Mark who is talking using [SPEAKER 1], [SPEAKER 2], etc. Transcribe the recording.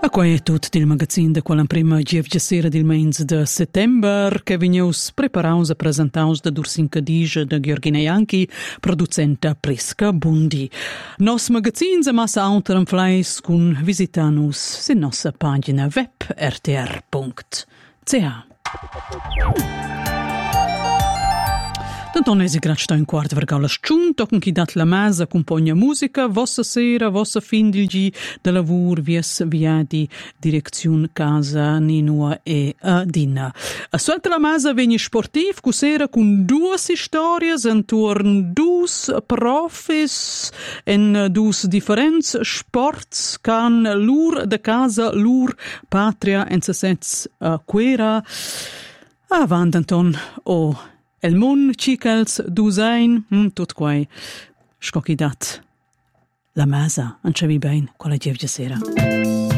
[SPEAKER 1] A quai è tut dil magazin da quella prima gievgia sera dil mens de settember che vigneus preparaus e presentaus da Dursin Cadigia da Gheorghina Ianchi, producenta Prisca Bundi. Nos magazins e massa auter fleis cun visitanus sin nossa pagina web rtr.ch. Tanton esi grad in quart vergau la sciunta con chi dat la mesa compagna musica vossa sera, vossa fin dil gi de lavur vies via di direziun casa Ninua e Adina. A suelta la mesa vegni sportiv cu sera con duas historias entorn dus profis en dus differents sports can lur de casa, lur patria en se sets quera avant Anton o El mon cicels dusain, tot quai, scocchi dat. La mesa, an c'avi bein, quella gievgia sera.